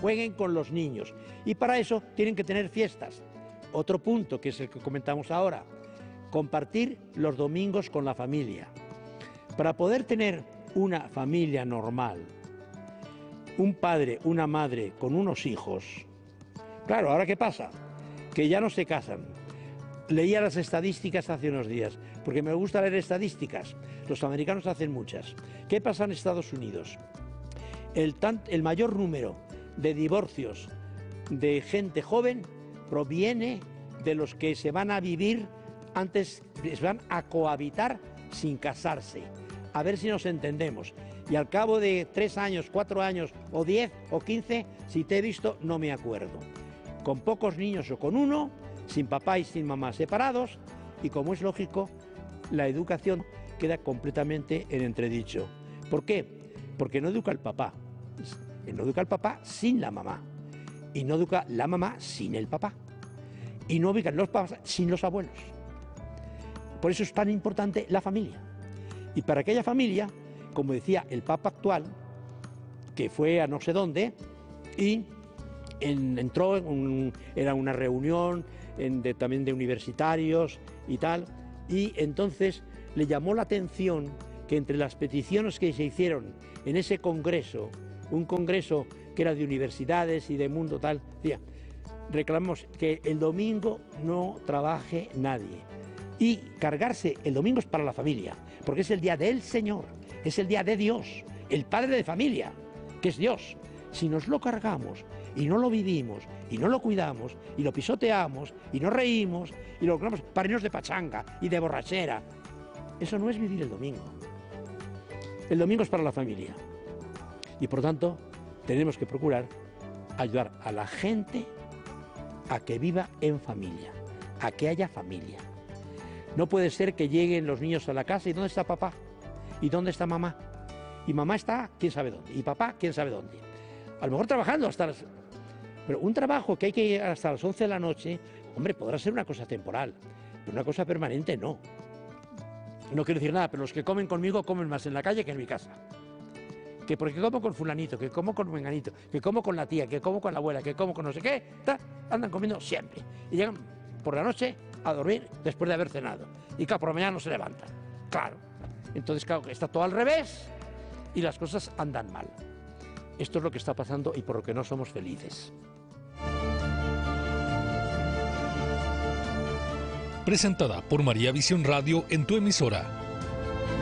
jueguen con los niños. Y para eso tienen que tener fiestas. Otro punto, que es el que comentamos ahora, compartir los domingos con la familia. Para poder tener una familia normal, un padre, una madre con unos hijos, claro, ¿ahora qué pasa? Que ya no se casan. Leía las estadísticas hace unos días, porque me gusta leer estadísticas. Los americanos hacen muchas. ¿Qué pasa en Estados Unidos? El mayor número de divorcios de gente joven proviene de los que se van a vivir antes, se van a cohabitar sin casarse. A ver si nos entendemos. Y al cabo de 3 años, 4 años, o 10 o 15, si te he visto, no me acuerdo. Con pocos niños o con uno, sin papá y sin mamá separados, y como es lógico, la educación queda completamente en entredicho. ¿Por qué? Porque no educa el papá. No educa el papá sin la mamá. Y no educa la mamá sin el papá. Y no educan los papás sin los abuelos. Por eso es tan importante la familia. Y para aquella familia, como decía el Papa actual, que fue a no sé dónde, y entró, era una reunión también de universitarios y tal, y entonces le llamó la atención que entre las peticiones que se hicieron en ese congreso, un congreso que era de universidades y de mundo tal, decía, reclamamos que el domingo no trabaje nadie. Y cargarse el domingo es para la familia, porque es el día del Señor, es el día de Dios, el Padre de familia, que es Dios. Si nos lo cargamos y no lo vivimos y no lo cuidamos y lo pisoteamos y nos reímos y lo logramos para irnos de pachanga y de borrachera, eso no es vivir el domingo. El domingo es para la familia y por tanto tenemos que procurar ayudar a la gente a que viva en familia, a que haya familia. No puede ser que lleguen los niños a la casa y ¿dónde está papá? ¿Y dónde está mamá? Y mamá está quién sabe dónde, y papá quién sabe dónde. A lo mejor trabajando hasta las... Pero un trabajo que hay que ir hasta las 11 de la noche, hombre, podrá ser una cosa temporal, pero una cosa permanente no. No quiero decir nada, pero los que comen conmigo comen más en la calle que en mi casa. Que porque como con fulanito, que como con menganito, que como con la tía, que como con la abuela, que como con no sé qué, andan comiendo siempre. Y llegan por la noche a dormir después de haber cenado. Y claro, por la mañana no se levantan. Claro. Entonces, claro, está todo al revés y las cosas andan mal. Esto es lo que está pasando y por lo que no somos felices. Presentada por María Visión Radio en tu emisora.